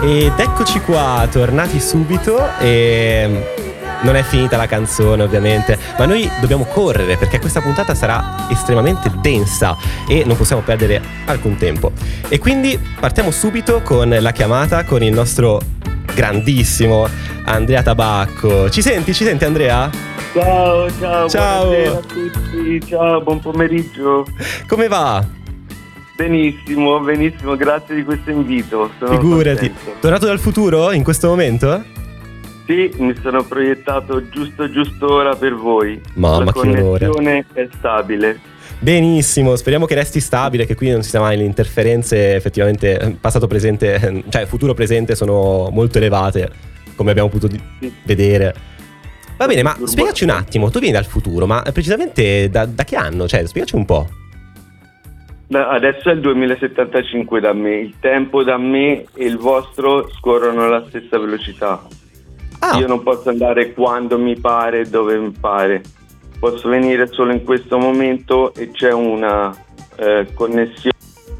Ed eccoci qua, tornati subito e non è finita la canzone ovviamente, ma noi dobbiamo correre perché questa puntata sarà estremamente densa e non possiamo perdere alcun tempo. E quindi partiamo subito con la chiamata con il nostro grandissimo Andrea Tabacco. Ci senti Andrea? Ciao. Ciao Buonasera a tutti, ciao, buon pomeriggio. Come va? Benissimo, grazie di questo invito. Sono Figurati. contento. Tornato dal futuro in questo momento? Sì, mi sono proiettato giusto ora per voi. Mamma, la che onore. connessione è stabile. Benissimo, speriamo che resti stabile, che qui non ci sia mai le interferenze. Effettivamente passato presente, cioè futuro presente sono molto elevate, come abbiamo potuto vedere. Va bene, ma spiegaci un attimo, tu vieni dal futuro, ma precisamente da che anno? Cioè, spiegaci un po'. Adesso è il 2075 da me, il tempo da me e il vostro scorrono alla stessa velocità. Io non posso andare quando mi pare, dove mi pare. Posso venire solo in questo momento e c'è una connessione.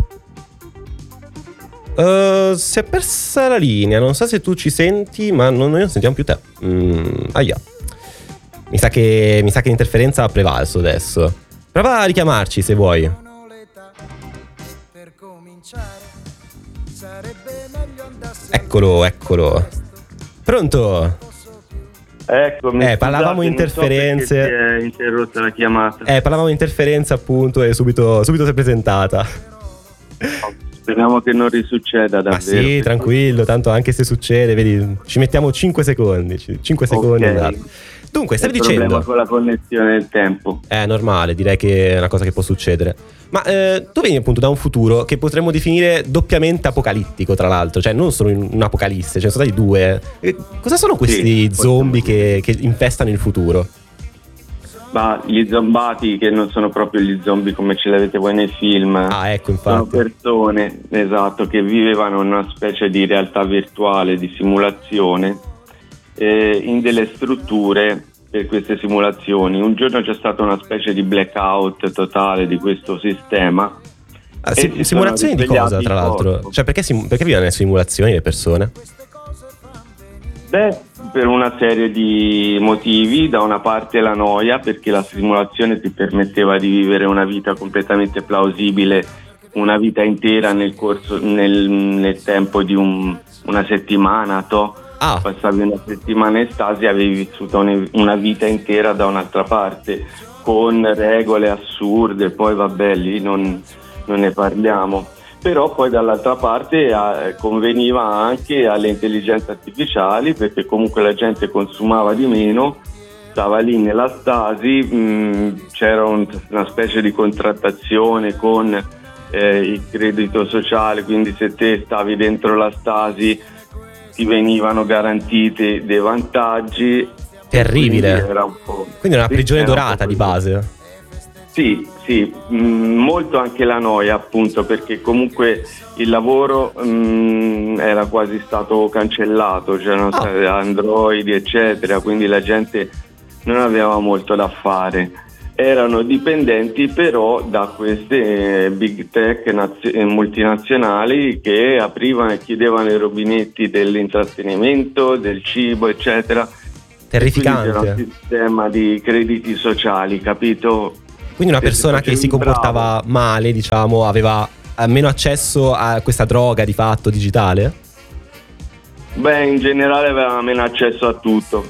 Si è persa la linea, non so se tu ci senti, ma noi non sentiamo più te. Ahia. Mi sa che l'interferenza ha prevalso adesso. Prova a richiamarci se vuoi. Eccolo. Pronto? Eccomi. Parlavamo interferenze. Non so perché si è interrotta la chiamata. Parlavamo interferenze appunto e subito si è presentata. Speriamo che non risucceda davvero. Ma sì, tranquillo, tanto anche se succede, vedi, ci mettiamo 5 secondi. 5 secondi. Okay. Dunque, stavi dicendo. Il dicendo. problema con la connessione del tempo. È normale, direi che è una cosa che può succedere. Ma tu vieni appunto da un futuro che potremmo definire doppiamente apocalittico, tra l'altro, cioè non solo in un'apocalisse, ce ne sono stati due. Cosa sono questi zombie che infestano il futuro? Ma gli zombati, che non sono proprio gli zombie come ce l'avete voi nei film. Ecco, infatti. Sono persone, esatto, che vivevano in una specie di realtà virtuale, di simulazione, in delle strutture per queste simulazioni. Un giorno c'è stata una specie di blackout totale di questo sistema. Simulazioni di cosa, tra l'altro? Cioè, perché vivono nelle simulazioni le persone? Beh, per una serie di motivi. Da una parte la noia, perché la simulazione ti permetteva di vivere una vita completamente plausibile, una vita intera nel tempo di una settimana, passavi una settimana in stasi e avevi vissuto una vita intera da un'altra parte, con regole assurde, poi vabbè, lì non ne parliamo. Però poi dall'altra parte conveniva anche alle intelligenze artificiali, perché comunque la gente consumava di meno, stava lì nella stasi, c'era una specie di contrattazione con il credito sociale, quindi se te stavi dentro la stasi ti venivano garantiti dei vantaggi. Terribile. Quindi una prigione dorata di base. Sì, molto anche la noia, appunto, perché comunque il lavoro era quasi stato cancellato, c'erano stati Android eccetera, quindi la gente non aveva molto da fare. Erano dipendenti però da queste big tech multinazionali che aprivano e chiudevano i rubinetti dell'intrattenimento, del cibo eccetera. Terrificante. Quindi c'era un sistema di crediti sociali, capito? Quindi una persona che si comportava male, diciamo, aveva meno accesso a questa droga di fatto digitale? Beh, in generale aveva meno accesso a tutto.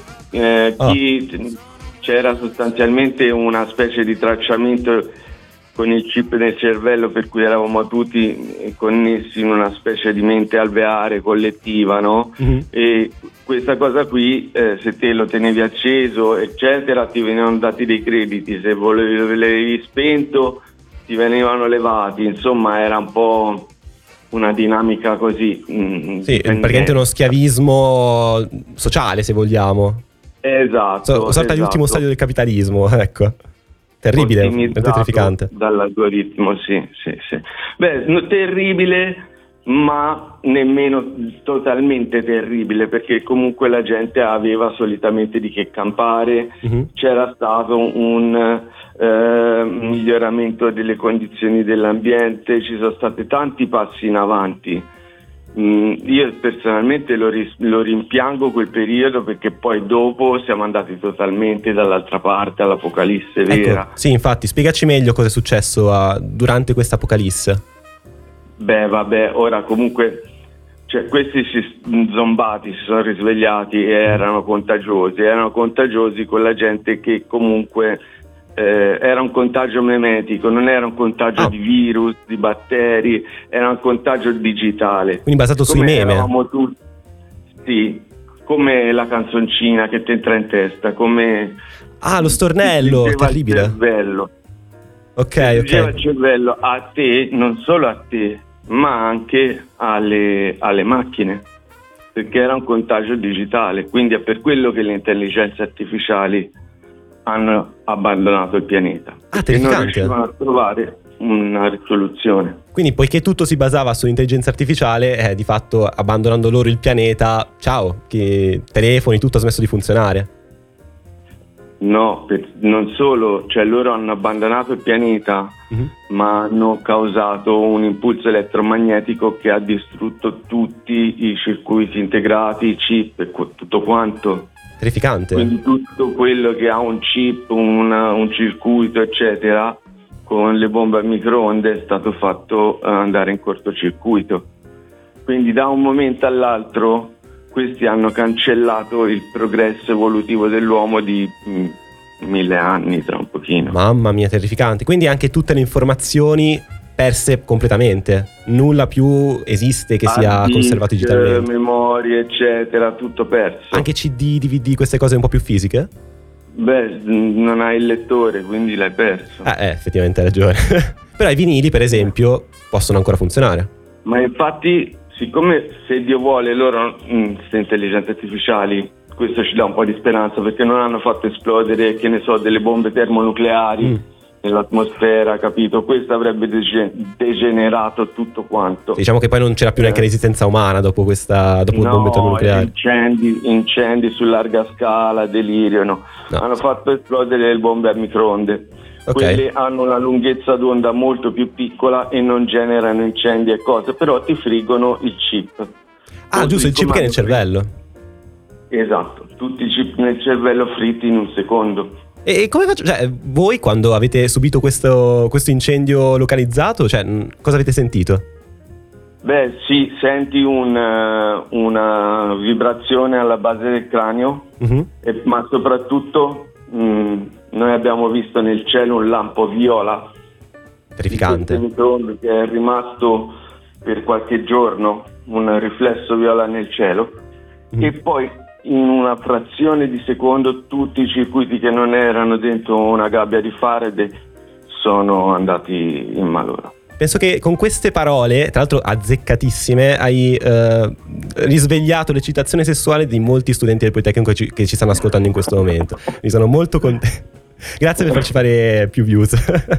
C'era sostanzialmente una specie di tracciamento con il chip nel cervello, per cui eravamo tutti connessi in una specie di mente alveare collettiva, no? Mm-hmm. E questa cosa qui, se te lo tenevi acceso eccetera, ti venivano dati dei crediti, se volevi spento ti venivano levati, insomma era un po' una dinamica così. Sì, praticamente uno schiavismo sociale, se vogliamo. Esatto. Sorta l'ultimo stadio del capitalismo, ecco. Terribile, terrificante. Dall'algoritmo, sì. Beh, terribile, ma nemmeno totalmente terribile, perché comunque la gente aveva solitamente di che campare. Mm-hmm. C'era stato un miglioramento delle condizioni dell'ambiente, ci sono stati tanti passi in avanti. Io personalmente lo rimpiango quel periodo, perché poi dopo siamo andati totalmente dall'altra parte, all'apocalisse vera. Ecco, sì, infatti, spiegaci meglio cosa è successo durante questa apocalisse. Beh, vabbè, ora comunque, cioè, questi zombati si sono risvegliati e erano contagiosi con la gente che comunque era un contagio memetico, non era un contagio di virus, di batteri, era un contagio digitale. Quindi basato sui meme. Sì, come la canzoncina che ti entra in testa, come... lo stornello, terribile. Il cervello. Ok. Il cervello a te, non solo a te, ma anche alle macchine, perché era un contagio digitale. Quindi è per quello che le intelligenze artificiali hanno abbandonato il pianeta, perché non riuscivano a trovare una risoluzione. Quindi, poiché tutto si basava sull'intelligenza artificiale, di fatto, abbandonando loro il pianeta, ciao, che telefoni, tutto ha smesso di funzionare. No, non solo, cioè loro hanno abbandonato il pianeta, ma hanno causato un impulso elettromagnetico che ha distrutto tutti i circuiti integrati, i chip, tutto quanto. Terrificante. Quindi tutto quello che ha un chip, un circuito, eccetera, con le bombe a microonde è stato fatto andare in cortocircuito. Quindi da un momento all'altro questi hanno cancellato il progresso evolutivo dell'uomo di 1000 anni, tra un pochino. Mamma mia, terrificante. Quindi anche tutte le informazioni perse completamente, nulla più esiste che sia conservato digitalmente. Memorie, eccetera, tutto perso. Anche CD, DVD, queste cose un po' più fisiche? Beh, non hai il lettore, quindi l'hai perso. Effettivamente hai ragione. Però i vinili, per esempio, possono ancora funzionare. Ma infatti, siccome, se Dio vuole, loro, queste intelligenze artificiali, questo ci dà un po' di speranza, perché non hanno fatto esplodere, che ne so, delle bombe termonucleari nell'atmosfera, capito? Questo avrebbe degenerato tutto quanto. Diciamo che poi non c'era più neanche resistenza umana dopo bombe termonucleari. Incendi su larga scala, delirio, no. Hanno fatto esplodere le bombe a microonde. Quelle hanno una lunghezza d'onda molto più piccola e non generano incendi e cose, però ti friggono il chip. Giusto, il chip che è nel cervello. Esatto, tutti i chip nel cervello fritti in un secondo. E come faccio? Cioè, voi quando avete subito questo incendio localizzato, cioè, cosa avete sentito? Beh, sì, senti una vibrazione alla base del cranio, ma soprattutto noi abbiamo visto nel cielo un lampo viola. Terrificante. Che è rimasto per qualche giorno, un riflesso viola nel cielo, e poi in una frazione di secondo tutti i circuiti che non erano dentro una gabbia di Faraday sono andati in malora. Penso che con queste parole, tra l'altro azzeccatissime, hai risvegliato l'eccitazione sessuale di molti studenti del Politecnico che ci stanno ascoltando in questo momento. Mi sono molto contento. Grazie per farci fare più views.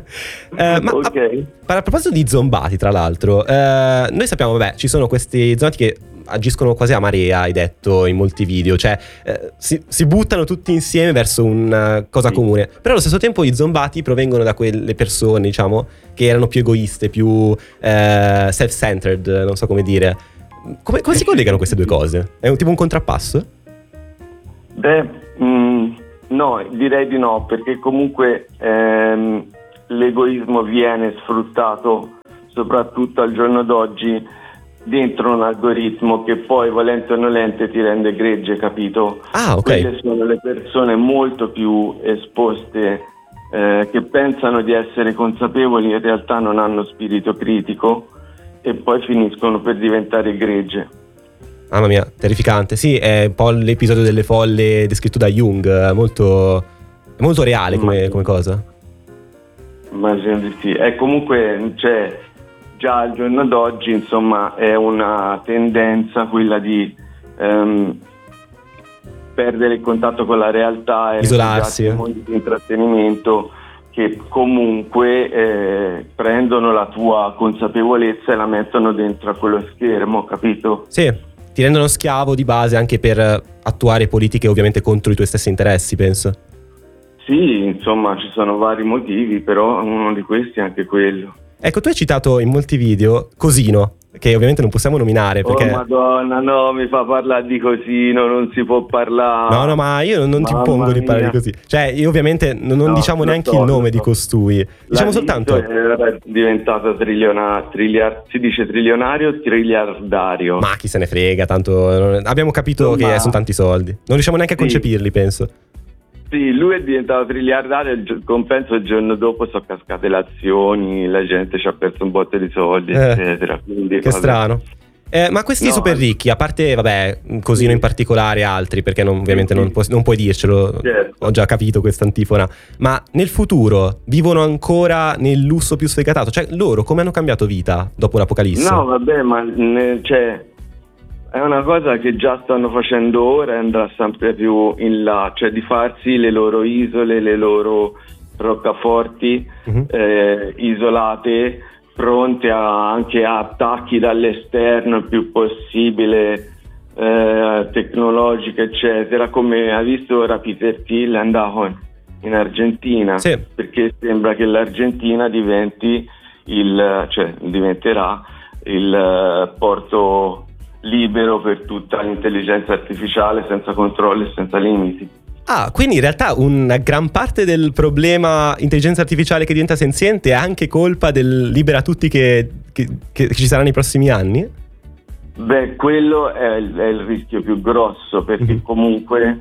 A proposito di zombati, tra l'altro, noi sappiamo, ci sono questi zombati che agiscono quasi a marea, hai detto in molti video, cioè si buttano tutti insieme verso una cosa comune, però allo stesso tempo i zombati provengono da quelle persone, diciamo, che erano più egoiste, più self-centered, non so come dire. Come si collegano queste due cose? È tipo un contrappasso? No, direi di no, perché comunque l'egoismo viene sfruttato soprattutto al giorno d'oggi dentro un algoritmo che poi, volente o nolente, ti rende gregge, capito? Quelle sono le persone molto più esposte, che pensano di essere consapevoli, in realtà non hanno spirito critico e poi finiscono per diventare gregge. Mamma mia, terrificante. Sì, è un po' l'episodio delle folle descritto da Jung, molto reale come cosa. Immagino di sì. E comunque, cioè, già al giorno d'oggi, insomma, è una tendenza quella di perdere il contatto con la realtà e isolarsi, il mondo di intrattenimento, che comunque prendono la tua consapevolezza e la mettono dentro a quello schermo, capito? Sì. Ti rendono schiavo di base anche per attuare politiche ovviamente contro i tuoi stessi interessi, penso. Sì, insomma, ci sono vari motivi, però uno di questi è anche quello. Ecco, tu hai citato in molti video Cosino. che ovviamente non possiamo nominare perché... Oh Madonna, no, mi fa parlare di Cosino, non si può parlare. No, ma io non ti impongo di parlare così. Cioè, io ovviamente non diciamo neanche il nome di costui. Diciamo soltanto... È diventato si dice trilionario o triliardario? Ma chi se ne frega, tanto abbiamo capito che sono tanti soldi. Non riusciamo neanche a concepirli, penso. Sì, lui è diventato triliardario, il compenso il giorno dopo sono cascate le azioni, la gente ci ha perso un botto di soldi, eccetera. Quindi, che strano. Ma questi super ricchi, a parte, vabbè, Cosino in particolare, altri, perché ovviamente non puoi dircelo, certo. Ho già capito questa antifona, ma nel futuro vivono ancora nel lusso più sfegatato? Cioè, loro come hanno cambiato vita dopo l'apocalisse? No, vabbè, ma è una cosa che già stanno facendo ora e andrà sempre più in là, cioè di farsi le loro isole, le loro roccaforti isolate, pronte anche a attacchi dall'esterno il più possibile, tecnologiche eccetera, come ha visto ora Peter Thiel è andato in Argentina, sì. Perché sembra che l'Argentina diventerà il porto libero per tutta l'intelligenza artificiale, senza controlli e senza limiti. Ah, quindi in realtà una gran parte del problema intelligenza artificiale che diventa senziente è anche colpa del libera tutti che ci sarà nei prossimi anni? Beh, quello è il rischio più grosso, perché comunque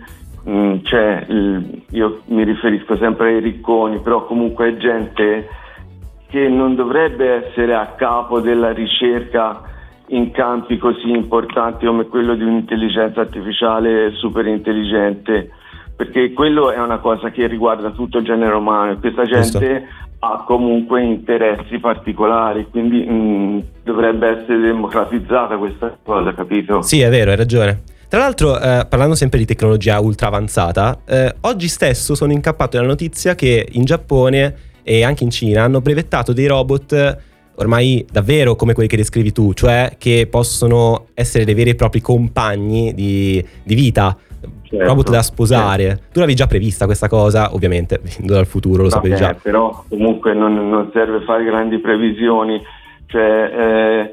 io mi riferisco sempre ai ricconi, però comunque è gente che non dovrebbe essere a capo della ricerca in campi così importanti come quello di un'intelligenza artificiale super intelligente, perché quello è una cosa che riguarda tutto il genere umano e questa gente ha comunque interessi particolari, quindi dovrebbe essere democratizzata questa cosa, capito? Sì, è vero, hai ragione. Tra l'altro, parlando sempre di tecnologia ultra avanzata, oggi stesso sono incappato nella notizia che in Giappone e anche in Cina hanno brevettato dei robot ormai davvero come quelli che descrivi tu, cioè che possono essere dei veri e propri compagni di vita, certo, robot da sposare. Certo. Tu l'avevi già prevista questa cosa, ovviamente, venendo dal futuro, lo sapevi già. Però comunque non serve fare grandi previsioni, cioè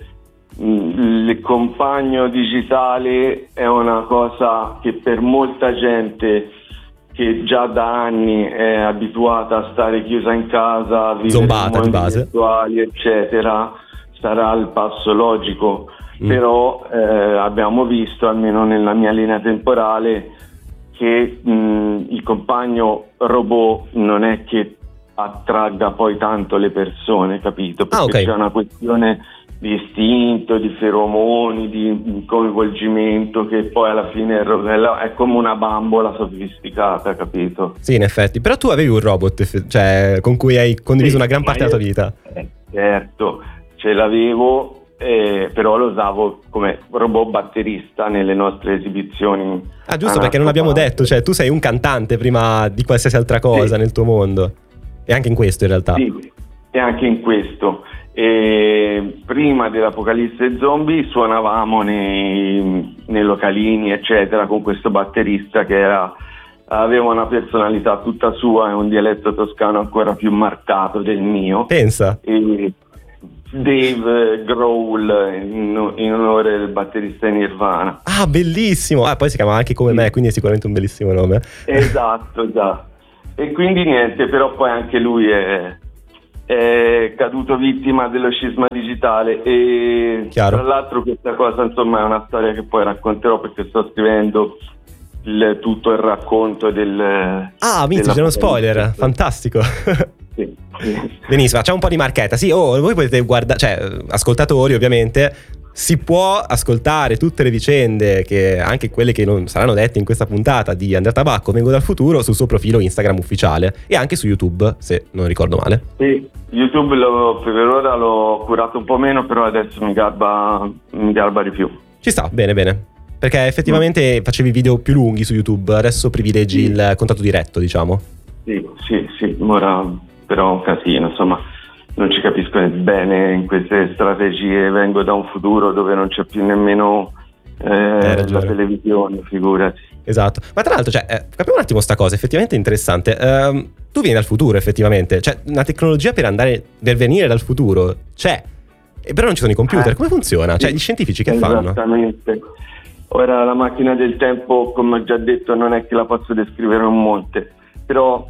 il compagno digitale è una cosa che per molta gente che già da anni è abituata a stare chiusa in casa, a vivere in mondi virtuali, eccetera, sarà il passo logico. Però abbiamo visto, almeno nella mia linea temporale, che il compagno robot non è che attragga poi tanto le persone, capito? Perché c'è una questione di istinto, di feromoni, di coinvolgimento che poi alla fine è come una bambola sofisticata, capito? Sì, in effetti. Però tu avevi un robot, cioè, con cui hai condiviso una gran parte della tua vita. Certo, ce l'avevo, però lo usavo come robot batterista nelle nostre esibizioni. Ah, giusto, perché non l'abbiamo detto, cioè tu sei un cantante prima di qualsiasi altra cosa nel tuo mondo. E anche in questo in realtà. Sì, e anche in questo. E prima dell'apocalisse zombie suonavamo nei localini eccetera con questo batterista che aveva una personalità tutta sua e un dialetto toscano ancora più marcato del mio. Pensa. E Dave Grohl in onore del batterista in Nirvana. Ah, bellissimo. Poi si chiama anche come me, quindi è sicuramente un bellissimo nome. Esatto. E quindi niente, però poi anche lui è caduto vittima dello scisma digitale e Chiaro. Tra l'altro questa cosa insomma è una storia che poi racconterò perché sto scrivendo tutto il racconto del amici, c'è uno spoiler, fantastico. Sì. Benissimo, facciamo un po' di marchetta. Sì, voi potete guardare, cioè ascoltatori ovviamente, si può ascoltare tutte le vicende, che anche quelle che non saranno dette in questa puntata di Andrea Tabacco, Vengo dal futuro, sul suo profilo Instagram ufficiale e anche su YouTube, se non ricordo male. Sì, YouTube per ora l'ho curato un po' meno, però adesso mi garba di più. Ci sta, bene. Perché effettivamente facevi video più lunghi su YouTube, adesso privilegi il contatto diretto, diciamo. Sì, ora però un casino, insomma. Non ci capisco bene in queste strategie, vengo da un futuro dove non c'è più nemmeno la televisione, figurati. Esatto, ma tra l'altro capiamo un attimo sta cosa, effettivamente interessante. Tu vieni dal futuro effettivamente, cioè una tecnologia per venire dal futuro c'è, Però non ci sono i computer, come funziona? Cioè, gli scientifici che fanno? Esattamente. Ora la macchina del tempo, come ho già detto, non è che la posso descrivere un monte, però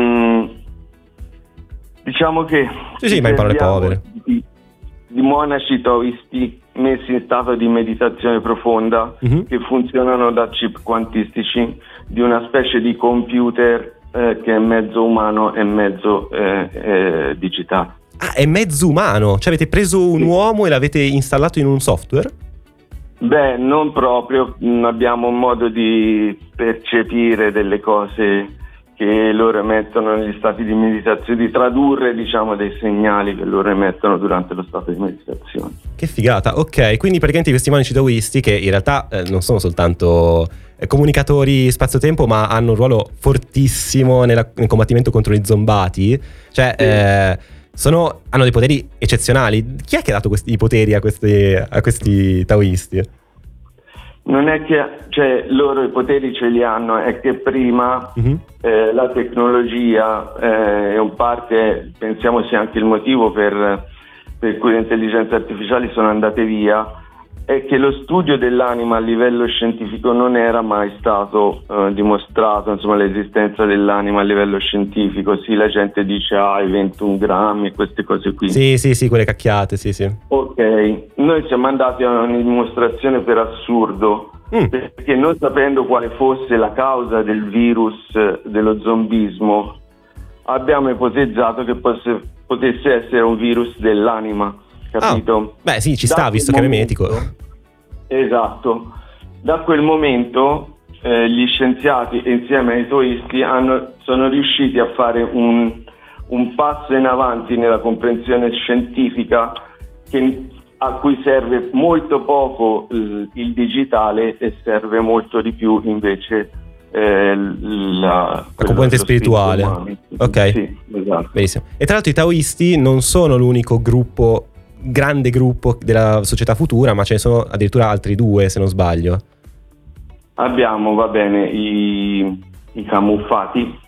diciamo che Sì, ma in parole povere. Di monaci taoisti messi in stato di meditazione profonda, che funzionano da chip quantistici di una specie di computer che è mezzo umano e mezzo digitale. Ah, è mezzo umano? Cioè avete preso un uomo e l'avete installato in un software? Beh, non proprio, abbiamo un modo di percepire delle cose che loro emettono negli stati di meditazione, di tradurre, diciamo, dei segnali che loro emettono durante lo stato di meditazione. Che figata, ok, quindi praticamente questi monaci taoisti, che in realtà non sono soltanto comunicatori spazio-tempo, ma hanno un ruolo fortissimo nel combattimento contro gli zombati, cioè hanno dei poteri eccezionali. Chi è che ha dato questi poteri a questi taoisti? Non è che, cioè, loro i poteri ce li hanno, è che prima la tecnologia è un parte, pensiamo sia anche il motivo per cui le intelligenze artificiali sono andate via, è che lo studio dell'anima a livello scientifico non era mai stato dimostrato, insomma, l'esistenza dell'anima a livello scientifico. Sì, la gente dice i 21 grammi e queste cose qui. Sì, quelle cacchiate, sì. Ok, noi siamo andati a una dimostrazione per assurdo, perché non sapendo quale fosse la causa del virus dello zombismo, abbiamo ipotizzato che potesse essere un virus dell'anima, capito? Beh sì, ci sta, visto che è memetico. Esatto. Da quel momento gli scienziati insieme ai taoisti sono riusciti a fare un passo in avanti nella comprensione scientifica a cui serve molto poco il digitale e serve molto di più invece la componente spirituale. Ok, sì, esatto. Benissimo. E tra l'altro i taoisti non sono l'unico grande gruppo della società futura, ma ce ne sono addirittura altri 2, se non sbaglio. Abbiamo, va bene, i camuffati.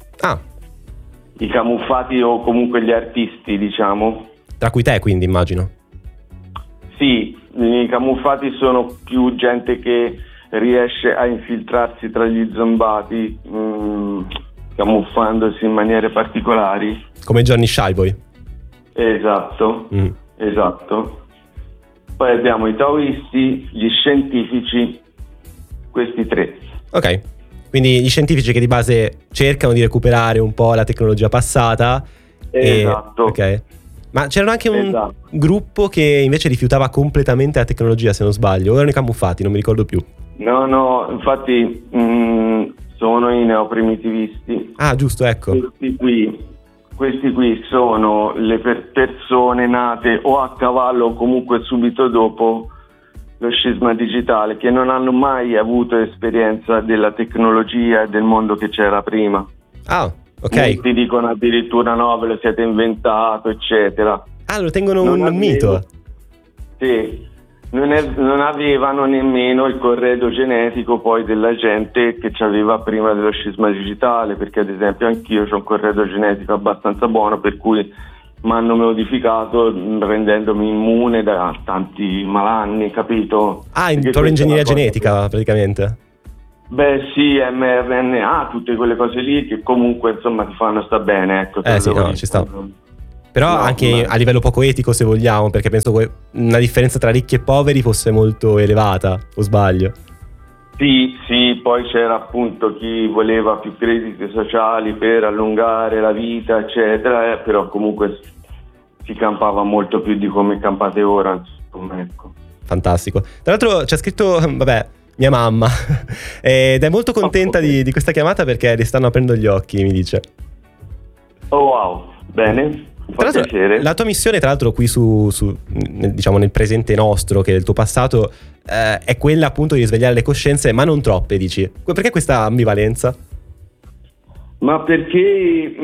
I camuffati, o comunque gli artisti, diciamo. Tra cui te, quindi, immagino. Sì, i camuffati sono più gente che riesce a infiltrarsi tra gli zombati, camuffandosi in maniere particolari. Come Johnny Shyboy. Esatto. Poi abbiamo i taoisti, gli scientifici, questi 3. Ok, quindi gli scientifici che di base cercano di recuperare un po' la tecnologia passata. Esatto. Ok. Ma c'era anche un gruppo che invece rifiutava completamente la tecnologia, se non sbaglio, o erano i camuffati, non mi ricordo più. No, infatti sono i neoprimitivisti. Ah, giusto, ecco. Questi qui sono le persone nate o a cavallo o comunque subito dopo lo scisma digitale, che non hanno mai avuto esperienza della tecnologia e del mondo che c'era prima. Ah, ok. Molti dicono addirittura no, ve lo siete inventato, eccetera. Ah, lo tengono un mito. Sì, non avevano nemmeno il corredo genetico poi della gente che c'aveva prima dello scisma digitale, perché ad esempio anch'io ho un corredo genetico abbastanza buono, per cui mi hanno modificato rendendomi immune da tanti malanni, capito? Ah, proprio ingegneria genetica praticamente. Beh sì, mRNA, tutte quelle cose lì che comunque insomma ti fanno sta bene, ecco. Sì, no, ci sta. Però anche a livello poco etico, se vogliamo, perché penso che una differenza tra ricchi e poveri fosse molto elevata, o sbaglio? Sì, poi c'era appunto chi voleva più crediti sociali per allungare la vita, eccetera, però comunque si campava molto più di come campate ora, insomma, ecco. Fantastico. Tra l'altro c'è scritto, mia mamma, ed è molto contenta di questa chiamata perché le stanno aprendo gli occhi, mi dice. Oh wow, bene. Tra l'altro, la tua missione, tra l'altro, qui diciamo nel presente nostro, che è il tuo passato, è quella appunto di svegliare le coscienze, ma non troppe, dici. Perché questa ambivalenza? Ma perché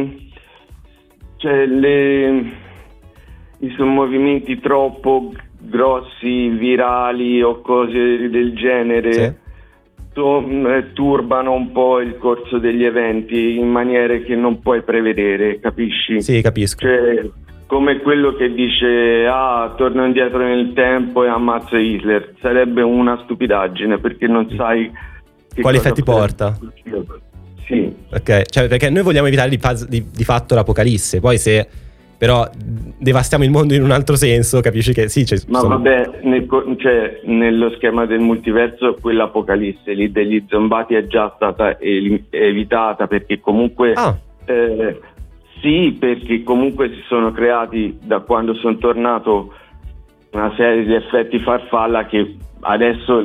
sono movimenti troppo grossi, virali o cose del genere, sì, turbano un po' il corso degli eventi in maniere che non puoi prevedere, capisci? Sì, capisco. Cioè, come quello che dice torno indietro nel tempo e ammazzo Hitler. Sarebbe una stupidaggine, perché non sai quali effetti porta. Sì. Ok, cioè perché noi vogliamo evitare di fatto l'apocalisse, poi se però devastiamo il mondo in un altro senso, capisci che sì, vabbè, nello schema del multiverso quell'apocalisse lì degli zombati è già stata evitata, perché comunque sì, perché comunque si sono creati, da quando sono tornato, una serie di effetti farfalla che adesso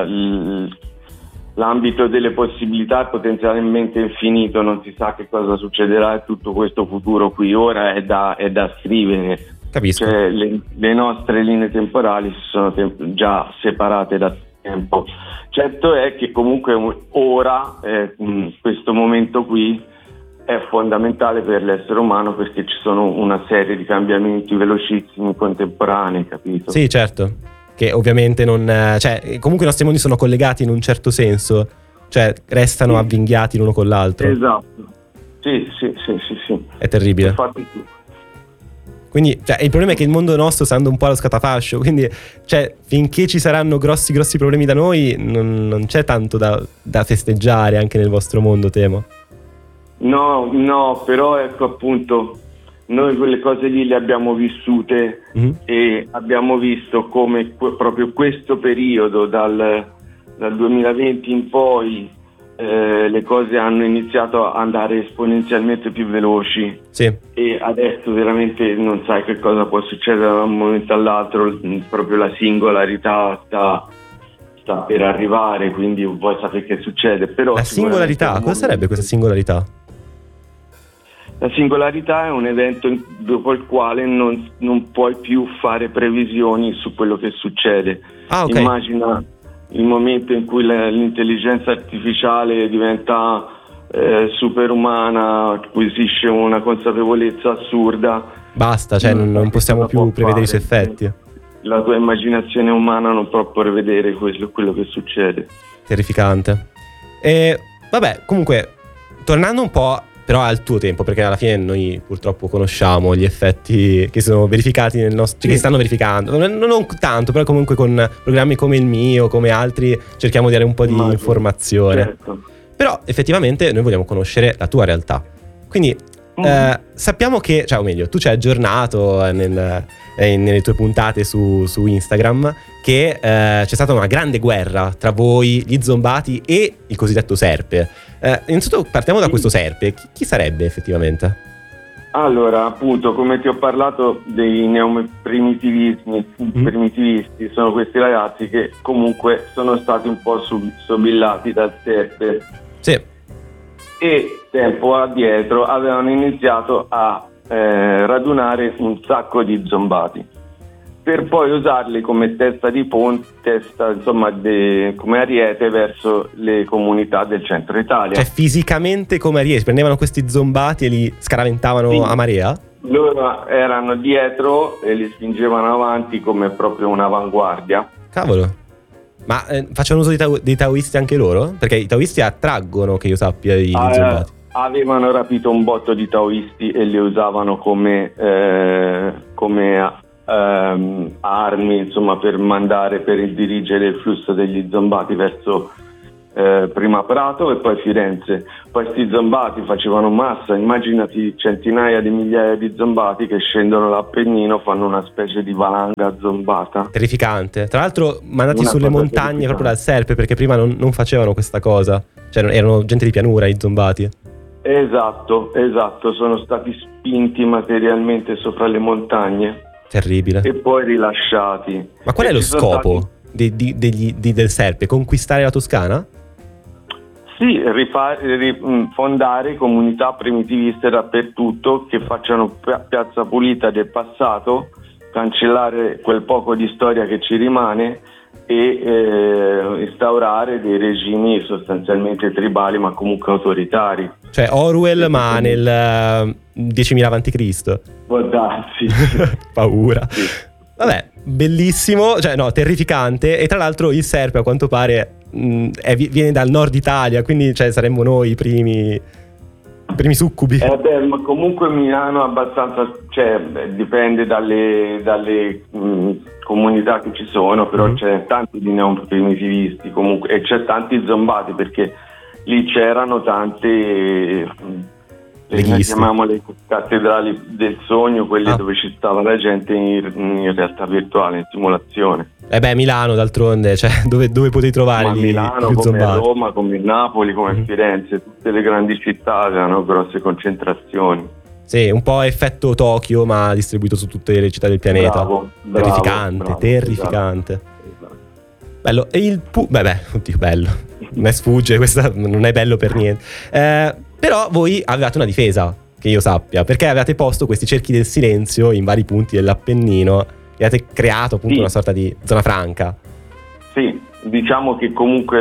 l'ambito delle possibilità è potenzialmente infinito, non si sa che cosa succederà, e tutto questo futuro qui ora è da scrivere. Capisco. Cioè, le nostre linee temporali si sono già separate da tempo. Certo è che comunque ora, questo momento qui, è fondamentale per l'essere umano, perché ci sono una serie di cambiamenti velocissimi contemporanei, capito? Sì, certo. Che ovviamente non... cioè, comunque i nostri mondi sono collegati in un certo senso, cioè restano avvinghiati l'uno con l'altro. Esatto. Sì. È terribile. Infatti, quindi, cioè, il problema è che il mondo nostro sta andando un po' allo scatafascio, quindi, cioè, finché ci saranno grossi problemi da noi, non c'è tanto da festeggiare anche nel vostro mondo, temo. No, però ecco, appunto, noi quelle cose lì le abbiamo vissute, e abbiamo visto come proprio questo periodo dal 2020 in poi le cose hanno iniziato ad andare esponenzialmente più veloci. Sì. E adesso veramente non sai che cosa può succedere da un momento all'altro, proprio la singolarità sta per arrivare, quindi vuoi sapere che succede. Però la singolarità, cosa sarebbe questa singolarità? La singolarità è un evento dopo il quale non puoi più fare previsioni su quello che succede. Okay. Immagina il momento in cui l'intelligenza artificiale diventa superumana, acquisisce una consapevolezza assurda. Basta, cioè non possiamo più prevedere i suoi effetti. La tua immaginazione umana non può prevedere quello che succede. Terrificante. E vabbè, comunque, tornando un po' però al tuo tempo, perché alla fine noi purtroppo conosciamo gli effetti che sono verificati nel nostro, che stanno verificando, non tanto, però comunque con programmi come il mio, come altri, cerchiamo di dare un po' di informazione. Certo. Però effettivamente noi vogliamo conoscere la tua realtà, quindi sappiamo che, cioè, o meglio, tu ci hai aggiornato nelle tue puntate su Instagram che c'è stata una grande guerra tra voi, gli zombati e il cosiddetto serpe. Innanzitutto partiamo da questo serpe. Chi sarebbe effettivamente? Allora, appunto, come ti ho parlato dei primitivisti, sono questi ragazzi che comunque sono stati un po' sobillati dal serpe. Sì. E tempo addietro avevano iniziato a radunare un sacco di zombati per poi usarli come testa di ponte, insomma, come ariete verso le comunità del centro Italia. Cioè fisicamente come ariete, prendevano questi zombati e li scaraventavano, sì, a marea? Loro erano dietro e li spingevano avanti come proprio un'avanguardia. Cavolo. Ma facevano uso dei taoisti anche loro? Perché i taoisti attraggono, che io sappia, i zombati. Avevano rapito un botto di taoisti e li usavano come armi, insomma, per dirigere il flusso degli zombati verso prima Prato e poi Firenze. Poi sti zombati facevano massa, immaginati centinaia di migliaia di zombati che scendono l'Appennino, fanno una specie di valanga zombata. Terrificante. Tra l'altro mandati sulle montagne proprio dal serpe, perché prima non facevano questa cosa, cioè erano gente di pianura i zombati. Esatto, sono stati spinti materialmente sopra le montagne. Terribile. E poi rilasciati. Ma qual è lo scopo del serpe? Conquistare la Toscana? Sì, fondare comunità primitiviste dappertutto che facciano piazza pulita del passato, cancellare quel poco di storia che ci rimane e instaurare dei regimi sostanzialmente tribali ma comunque autoritari. Cioè Orwell ma nel 10.000 avanti può darsi. Paura. Sì. Vabbè, bellissimo, cioè no, terrificante. E tra l'altro il serpe a quanto pare viene dal nord Italia, quindi cioè saremmo noi i primi primi succubi. Ma comunque Milano è abbastanza, cioè dipende dalle comunità che ci sono, però c'è tanti di neoprimitivisti comunque, e c'è tanti zombati, perché lì c'erano tante, chiamiamole cattedrali del sogno, quelle dove ci stava la gente in realtà virtuale, in simulazione. Milano d'altronde, cioè dove potevi trovare Ma Milano, come Roma, come Napoli, come Firenze, tutte le grandi città hanno grosse concentrazioni. Sì, un po' effetto Tokyo, ma distribuito su tutte le città del pianeta. Terrificante, terrificante. Esatto. Bello. E il oddio, bello. Mi sfugge, questa non è bello per niente. Però voi avevate una difesa, che io sappia, perché avevate posto questi cerchi del silenzio in vari punti dell'Appennino e avete creato appunto una sorta di zona franca. Sì, diciamo che comunque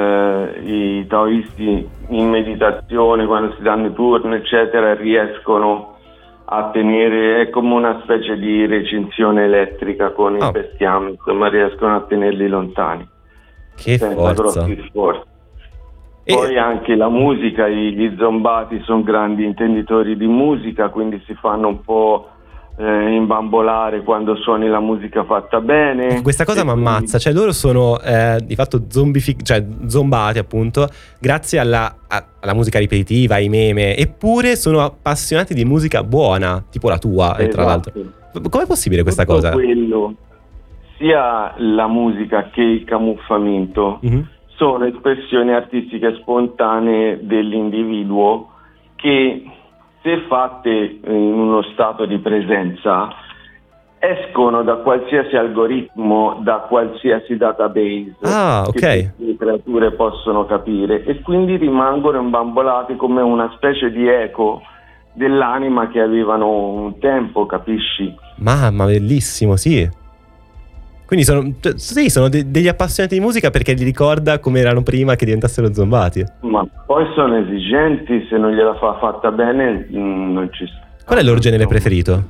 i taoisti in meditazione, quando si danno i turni eccetera, riescono a tenere, è come una specie di recinzione elettrica con il bestiame, insomma riescono a tenerli lontani. Che senza grossi sforzi. Poi anche la musica, gli zombati sono grandi intenditori di musica, quindi si fanno un po' imbambolare quando suoni la musica fatta bene. Questa cosa mi ammazza, cioè loro sono di fatto zombati appunto grazie alla musica ripetitiva, ai meme, eppure sono appassionati di musica buona, tipo la tua. Esatto. Tra l'altro, com'è possibile questa tutto cosa? Quello, sia la musica che il camuffamento sono espressioni artistiche spontanee dell'individuo che, se fatte in uno stato di presenza, escono da qualsiasi algoritmo, da qualsiasi database che le creature possono capire, e quindi rimangono imbambolati come una specie di eco dell'anima che avevano un tempo, capisci? Mamma, bellissimo, sì. Quindi sono degli appassionati di musica perché li ricorda come erano prima che diventassero zombati. Ma poi sono esigenti, se non gliela fa fatta bene non ci sta. Qual è il loro genere preferito?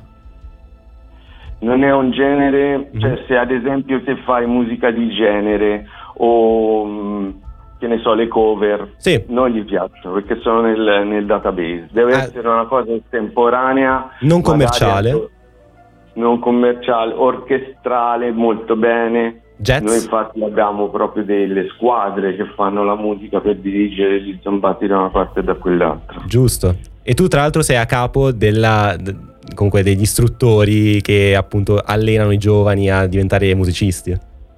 Non è un genere, cioè se ad esempio te fai musica di genere o che ne so, le cover, non gli piacciono perché sono nel database. Deve essere una cosa estemporanea, non commerciale. Non commerciale, orchestrale, molto bene. Jazz? Noi infatti abbiamo proprio delle squadre che fanno la musica per dirigere gli zombati da una parte e da quell'altra. Giusto. E tu tra l'altro sei a capo comunque degli istruttori che appunto allenano i giovani a diventare musicisti.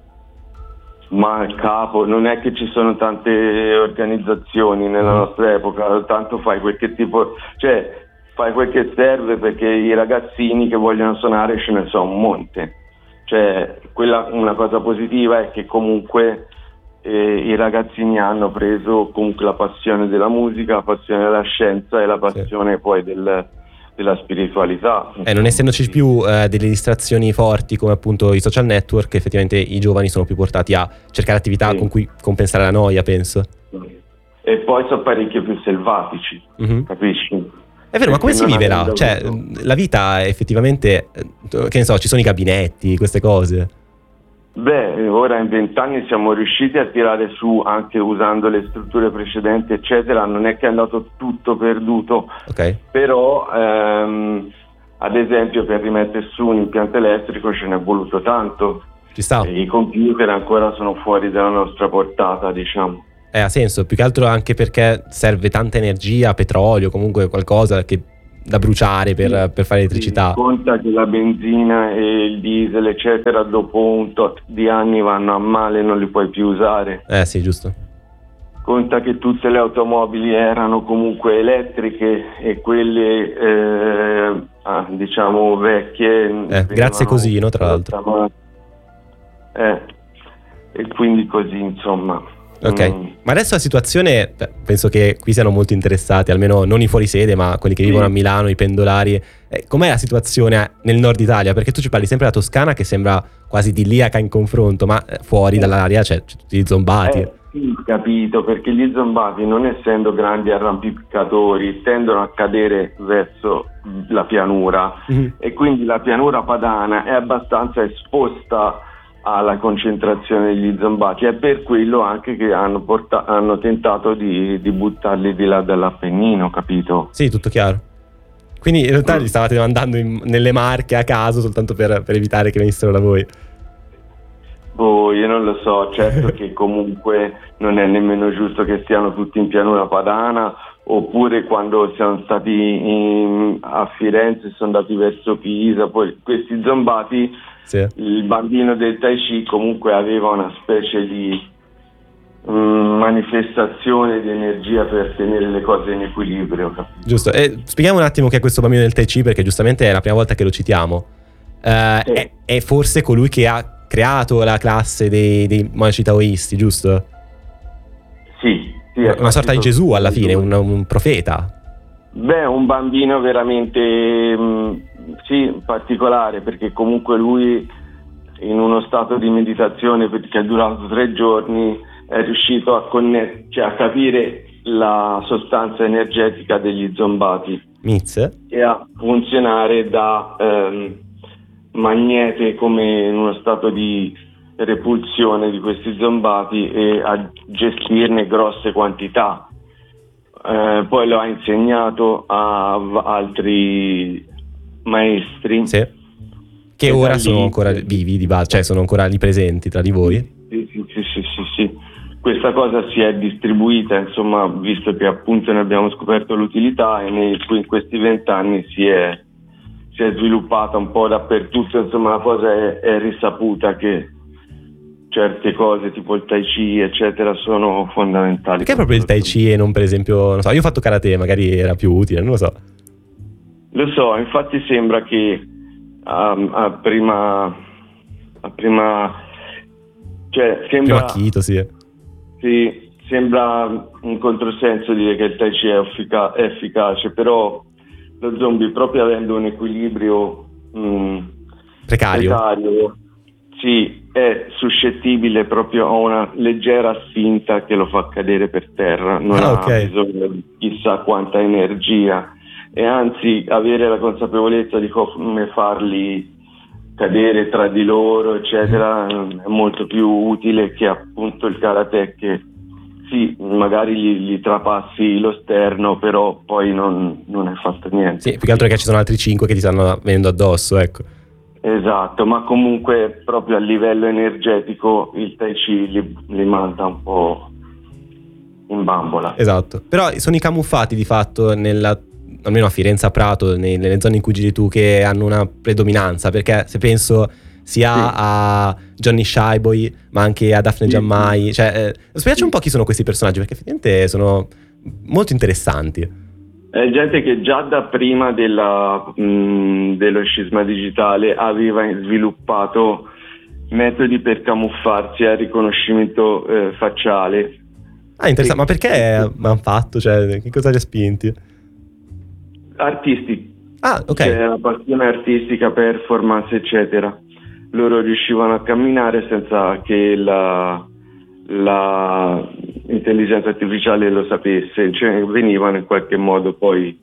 Ma il capo, non è che ci sono tante organizzazioni nella nostra epoca, tanto fai quel che serve, perché i ragazzini che vogliono suonare ce ne sono un monte. Cioè, una cosa positiva è che comunque i ragazzini hanno preso comunque la passione della musica, la passione della scienza e la passione poi della spiritualità. Non essendoci più delle distrazioni forti come appunto i social network, effettivamente i giovani sono più portati a cercare attività con cui compensare la noia, penso. E poi sono parecchio più selvatici, capisci? È vero, ma come si vive là? Cioè, la vita effettivamente, che ne so, ci sono i gabinetti, queste cose. Beh, ora in 20 anni siamo riusciti a tirare su, anche usando le strutture precedenti, eccetera. Non è che è andato tutto perduto, però ad esempio per rimettere su un impianto elettrico ce n'è voluto tanto. Ci sta. E i computer ancora sono fuori dalla nostra portata, diciamo. Ha senso, più che altro anche perché serve tanta energia, petrolio, comunque qualcosa da bruciare per fare elettricità. Conta che la benzina e il diesel eccetera dopo un tot di anni vanno a male, non li puoi più usare. Sì, giusto. Conta che tutte le automobili erano comunque elettriche e quelle diciamo vecchie grazie così, tra l'altro. E quindi così, insomma. Ma adesso la situazione, penso che qui siano molto interessati, almeno non i fuorisede, ma quelli che vivono a Milano, i pendolari. Com'è la situazione nel nord Italia? Perché tu ci parli sempre della Toscana, che sembra quasi idilliaca in confronto, ma fuori dall'area c'è tutti gli zombati. Sì, capito, perché gli zombati, non essendo grandi arrampicatori, tendono a cadere verso la pianura, e quindi la pianura padana è abbastanza esposta alla concentrazione degli zombati. È per quello anche che hanno tentato di buttarli di là dall'Appennino, capito? Sì, tutto chiaro. Quindi in realtà li stavate mandando nelle Marche a caso soltanto per evitare che venissero da voi. Boh, io non lo so, certo che comunque non è nemmeno giusto che stiano tutti in pianura padana, oppure quando siamo stati a Firenze sono andati verso Pisa, poi questi zombati, sì. Il bambino del Tai Chi comunque aveva una specie di manifestazione di energia per tenere le cose in equilibrio, capito? Giusto, e spieghiamo un attimo che è questo bambino del Tai Chi, perché giustamente è la prima volta che lo citiamo. Sì. È forse colui che ha creato la classe dei monaci taoisti, giusto? Sì, una sorta di Gesù alla fine, un profeta. Beh, un bambino veramente sì, particolare, perché comunque lui in uno stato di meditazione che è durato 3 giorni è riuscito a capire la sostanza energetica degli zombati e a funzionare da magnete, come in uno stato di repulsione di questi zombati, e a gestirne grosse quantità. Poi lo ha insegnato a altri maestri, sì, che ora sono ancora vivi di base, cioè sono ancora lì presenti tra di voi. Sì. Questa cosa si è distribuita, insomma, visto che appunto ne abbiamo scoperto l'utilità, e in questi 20 anni si è sviluppata un po' dappertutto. Insomma, la cosa è risaputa che certe cose tipo il Tai Chi eccetera sono fondamentali. Perché proprio il Tai Chi e non, per esempio, non so, io ho fatto karate, magari era più utile, non lo so. Lo so, infatti sembra che a prima cioè sembra prima acchito, sì, sembra un controsenso dire che il Tai Chi è efficace, però lo zombie, proprio avendo un equilibrio precario, sì, è suscettibile proprio a una leggera spinta che lo fa cadere per terra, non ha bisogno di chissà quanta energia, e anzi avere la consapevolezza di come farli cadere tra di loro eccetera è molto più utile che appunto il karate, che sì, magari gli trapassi lo sterno, però poi non è fatto niente. Sì, più che altro è che ci sono altri 5 che ti stanno venendo addosso, ecco. Esatto, ma comunque proprio a livello energetico il Tai Chi li manda un po' in bambola. Esatto, però sono i camuffati di fatto almeno a Firenze, a Prato, nelle zone in cui giri tu, che hanno una predominanza, perché se penso sia a Johnny Shyboy ma anche a Daphne Giammai, cioè spiegaci un po' chi sono questi personaggi, perché effettivamente sono molto interessanti. È gente che già da prima dello scisma digitale aveva sviluppato metodi per camuffarsi al riconoscimento facciale. Ah, interessante, ma perché hanno fatto? Cioè, che cosa li ha spinti? Artisti. Ah, ok. C'è una passione artistica, performance eccetera. Loro riuscivano a camminare senza che la intelligenza artificiale lo sapesse, cioè venivano in qualche modo poi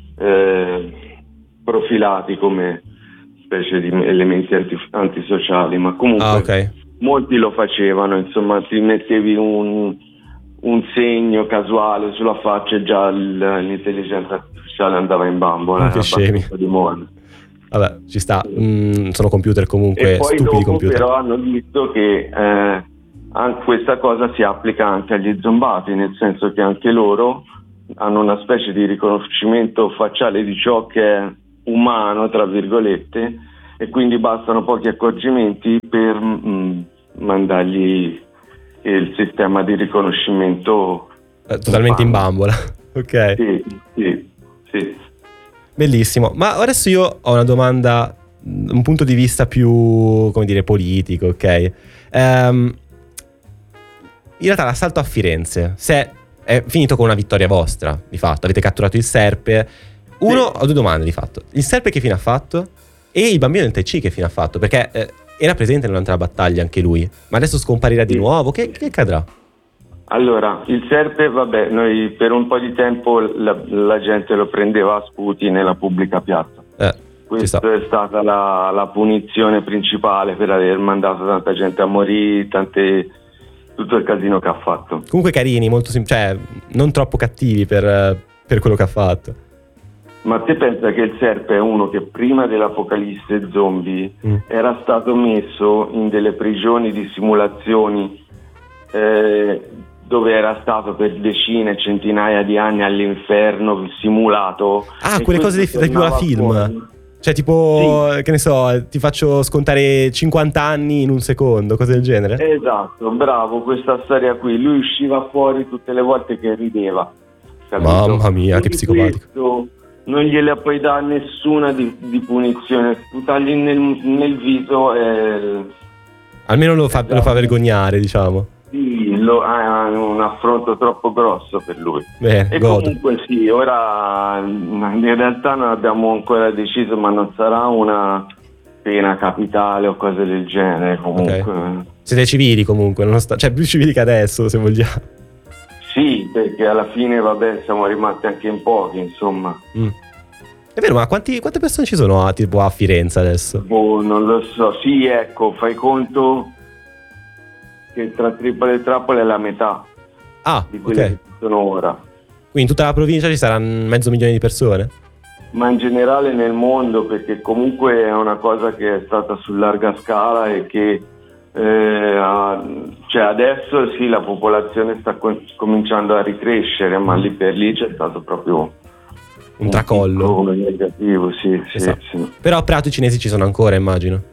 profilati come specie di elementi antisociali, ma comunque molti lo facevano, insomma ti mettevi un segno casuale sulla faccia e già l'intelligenza artificiale andava in bambola. Che scemi. Di moda. Vabbè, ci sta, sono computer comunque, e poi stupidi dopo computer. Però hanno visto che anche questa cosa si applica anche agli zombati, nel senso che anche loro hanno una specie di riconoscimento facciale di ciò che è umano, tra virgolette, e quindi bastano pochi accorgimenti per mandargli il sistema di riconoscimento totalmente in bambola. Ok. Sì. Bellissimo. Ma adesso io ho una domanda, un punto di vista più, come dire, politico, ok? In realtà l'assalto a Firenze, se è finito con una vittoria vostra, di fatto, avete catturato il Serpe. Ho 2 domande, di fatto. Il Serpe che fine ha fatto? E il bambino del Tai Chi che fine ha fatto? Perché era presente durante la battaglia anche lui, ma adesso scomparirà di nuovo? Che accadrà? Allora, il Serpe, vabbè, noi per un po' di tempo la gente lo prendeva a sputi nella pubblica piazza. Questa è stata la punizione principale per aver mandato tanta gente a morire, tutto il casino che ha fatto. Comunque carini, molto cioè non troppo cattivi per quello che ha fatto. Ma te pensa che il Serpe è uno che prima dell'apocalisse zombie era stato messo in delle prigioni di simulazioni dove era stato per decine, centinaia di anni all'inferno simulato. Quelle cose da più alla film. Fuori. Cioè tipo, sì. Che ne so, ti faccio scontare 50 anni in un secondo, cose del genere? Esatto, bravo, questa storia qui. Lui usciva fuori tutte le volte che rideva. Capito? Mamma mia, che psicopatico. Non gliele puoi dare nessuna di punizione. Tu tagli nel viso e... Almeno lo fa vergognare, diciamo. Sì, ha un affronto troppo grosso per lui. E godo. Comunque sì, ora in realtà non abbiamo ancora deciso, ma non sarà una pena capitale o cose del genere. Comunque siete civili comunque, cioè più civili che adesso, se vogliamo. Sì, perché alla fine vabbè siamo rimasti anche in pochi, insomma. È vero, ma quante persone ci sono tipo a Firenze adesso? Non lo so. Sì, ecco, fai conto che tra Tripoli e Trappola è la metà di quelle che ci sono ora. Quindi in tutta la provincia ci saranno 500.000 di persone? Ma in generale nel mondo, perché comunque è una cosa che è stata su larga scala e che cioè adesso sì, la popolazione sta cominciando a ricrescere, ma lì per lì c'è stato proprio un tracollo negativo, sì. Però a Prato i cinesi ci sono ancora, immagino.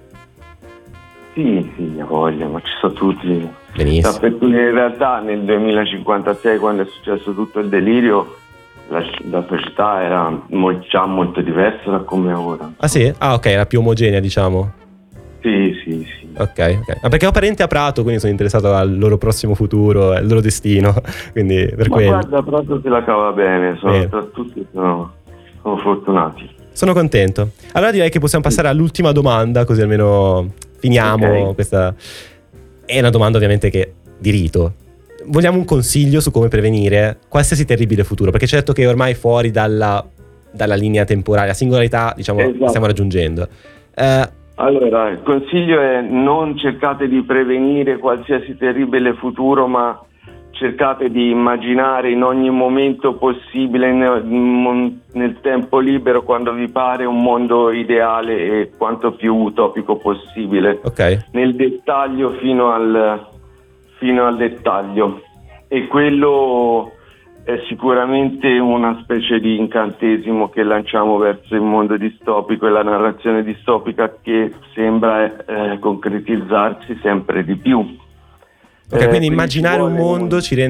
Sì, ha voglia, ma ci sono tutti. Benissimo. Perché in realtà nel 2056, quando è successo tutto il delirio, la società era già molto diversa da come è ora. Ah sì? Ah ok, era più omogenea, diciamo. Sì. Ok. Ma perché ho parenti a Prato, quindi sono interessato al loro prossimo futuro, al loro destino. Quindi per quello. Guarda, Prato se la cava bene, tutti sono fortunati. Sono contento. Allora direi che possiamo passare all'ultima domanda, così almeno finiamo questa. È una domanda ovviamente che di rito. Vogliamo un consiglio su come prevenire qualsiasi terribile futuro, perché c'è detto che ormai fuori dalla linea temporale, la singolarità, diciamo, la stiamo raggiungendo. Allora, il consiglio è: non cercate di prevenire qualsiasi terribile futuro, ma cercate di immaginare in ogni momento possibile, nel tempo libero, quando vi pare, un mondo ideale e quanto più utopico possibile, nel dettaglio fino al dettaglio. E quello è sicuramente una specie di incantesimo che lanciamo verso il mondo distopico e la narrazione distopica che sembra concretizzarsi sempre di più. Quindi immaginare un mondo ci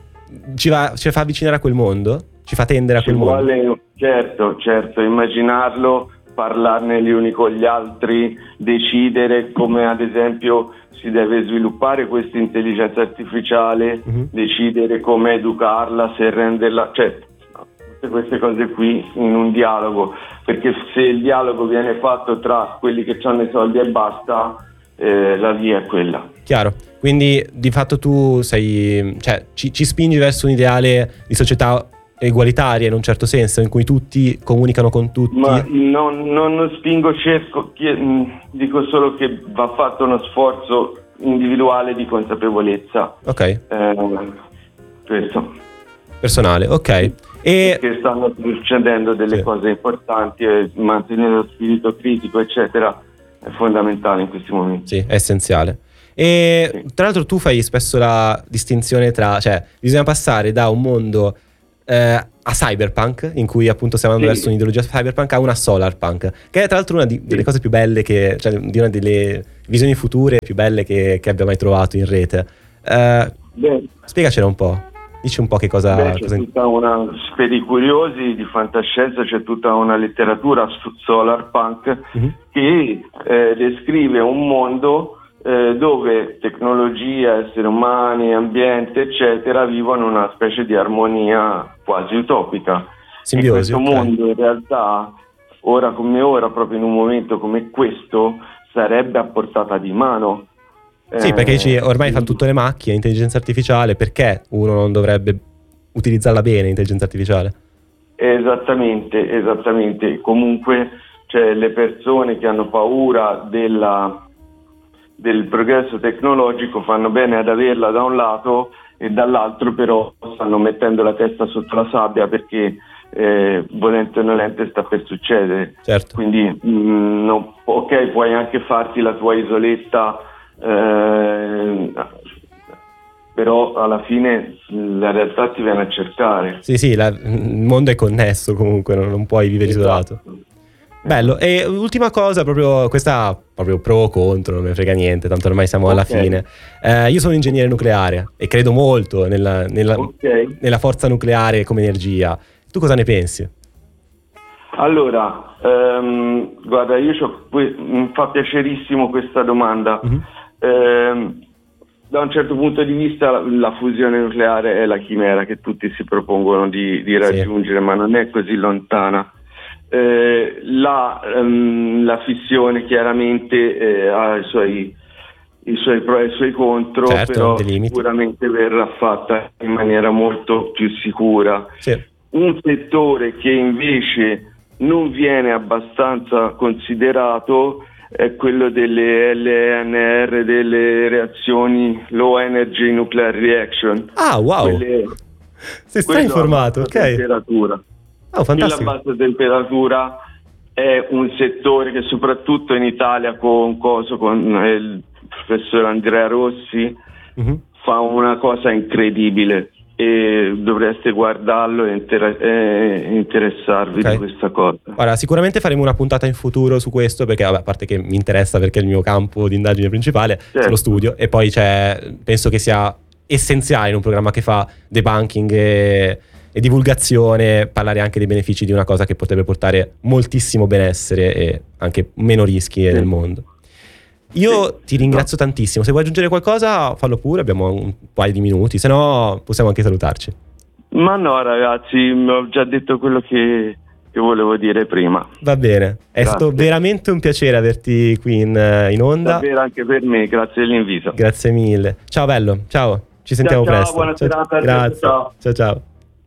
fa avvicinare a quel mondo? Ci fa tendere a quel mondo? Certo, immaginarlo, parlarne gli uni con gli altri, decidere come ad esempio si deve sviluppare questa intelligenza artificiale, decidere come educarla, se renderla, cioè tutte queste cose qui in un dialogo, perché se il dialogo viene fatto tra quelli che hanno i soldi e basta, la via è quella. Chiaro. Quindi di fatto tu ci spingi verso un ideale di società egualitaria in un certo senso, in cui tutti comunicano con tutti. Ma non spingo, dico solo che va fatto uno sforzo individuale di consapevolezza. Questo. Personale, ok. Perché stanno succedendo delle cose importanti e mantenere lo spirito critico, eccetera, è fondamentale in questi momenti. Sì, è essenziale. E tra l'altro tu fai spesso la distinzione cioè bisogna passare da un mondo a cyberpunk, in cui appunto stiamo andando verso un'ideologia cyberpunk, a una solarpunk, che è tra l'altro una delle cose più belle di una delle visioni future più belle che abbia mai trovato in rete. Spiegacela un po', dici un po' che cosa. C'è tutta per i curiosi di fantascienza, c'è tutta una letteratura su solarpunk che descrive un mondo dove tecnologia, esseri umani, ambiente, eccetera, vivono una specie di armonia quasi utopica. Simbiosi, questo mondo in realtà, ora come ora, proprio in un momento come questo, sarebbe a portata di mano. Sì, perché ormai fanno tutte le macchine, intelligenza artificiale, perché uno non dovrebbe utilizzarla bene, l'intelligenza artificiale? Esattamente. Comunque cioè le persone che hanno paura del progresso tecnologico fanno bene ad averla da un lato, e dall'altro però stanno mettendo la testa sotto la sabbia, perché volente o nolente sta per succedere. Certo. Quindi ok, puoi anche farti la tua isoletta, però alla fine la realtà ti viene a cercare. Sì, il mondo è connesso comunque, non puoi vivere isolato. Bello. E ultima cosa, proprio questa, proprio pro o contro, non me ne frega niente, tanto ormai siamo alla fine. Io sono ingegnere nucleare e credo molto nella forza nucleare come energia. Tu cosa ne pensi? Allora, guarda, mi fa piacerissimo questa domanda. Da un certo punto di vista la fusione nucleare è la chimera che tutti si propongono di raggiungere, ma non è così lontana. La fissione chiaramente ha i suoi pro e i suoi contro, certo, però sicuramente verrà fatta in maniera molto più sicura. Sì. Un settore che invece non viene abbastanza considerato è quello delle LNR, delle reazioni Low Energy Nuclear Reaction. Ah, wow! Sei informato, ok. Temperatura. Oh, fantastico. La bassa temperatura è un settore che soprattutto in Italia con il professor Andrea Rossi fa una cosa incredibile, e dovreste guardarlo e interessarvi di questa cosa. Guarda, sicuramente faremo una puntata in futuro su questo, perché a parte che mi interessa, perché è il mio campo di indagine principale, lo studio, e poi penso che sia essenziale in un programma che fa debunking e divulgazione parlare anche dei benefici di una cosa che potrebbe portare moltissimo benessere e anche meno rischi nel mondo. Io ti ringrazio tantissimo. Se vuoi aggiungere qualcosa, fallo pure, abbiamo un paio di minuti, se no possiamo anche salutarci. Ma no, ragazzi, ho già detto quello che volevo dire prima. Va bene, è stato veramente un piacere averti qui in onda. Davvero anche per me, grazie dell'invito. Grazie mille. Ciao bello, ciao, ci sentiamo presto. Buona serata. Grazie. Ciao.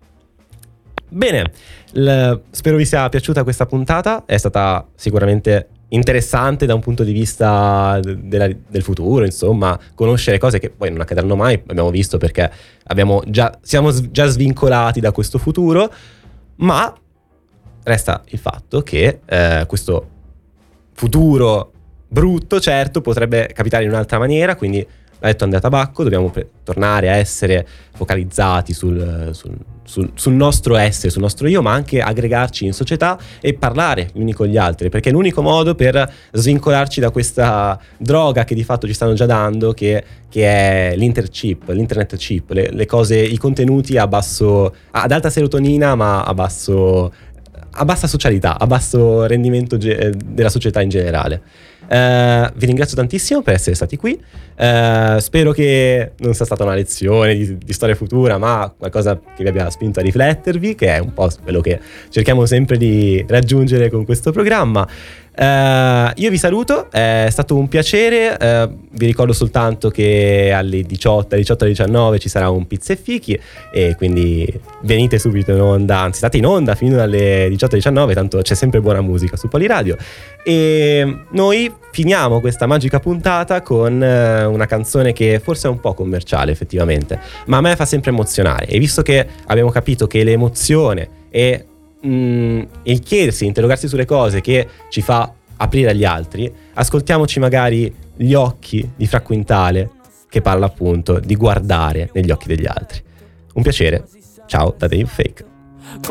Bene, spero vi sia piaciuta questa puntata, è stata sicuramente interessante da un punto di vista del futuro, insomma, conoscere cose che poi non accadranno mai, abbiamo visto, perché siamo già svincolati da questo futuro, ma resta il fatto che questo futuro brutto, certo, potrebbe capitare in un'altra maniera, quindi l'ha detto Andrea Tabacco, dobbiamo tornare a essere focalizzati sul nostro essere, sul nostro io, ma anche aggregarci in società e parlare gli uni con gli altri, perché è l'unico modo per svincolarci da questa droga che di fatto ci stanno già dando, che è l'internet chip, le cose, i contenuti ad alta serotonina, ma a bassa socialità, a basso rendimento della società in generale. Vi ringrazio tantissimo per essere stati qui, spero che non sia stata una lezione di storia futura, ma qualcosa che vi abbia spinto a riflettervi, che è un po' quello che cerchiamo sempre di raggiungere con questo programma. Io vi saluto, è stato un piacere, vi ricordo soltanto che alle 18 alle 19 ci sarà un Pizza e Fichi, e quindi venite subito in onda, anzi state in onda fino alle 18-19, tanto c'è sempre buona musica su Poliradio, e noi finiamo questa magica puntata con una canzone che forse è un po' commerciale effettivamente, ma a me fa sempre emozionare, e visto che abbiamo capito che l'emozione e il chiedersi, interrogarsi sulle cose che ci fa aprire agli altri, ascoltiamoci magari Gli occhi di Fra Quintale, che parla appunto di guardare negli occhi degli altri. Un piacere, ciao da Dave Fake.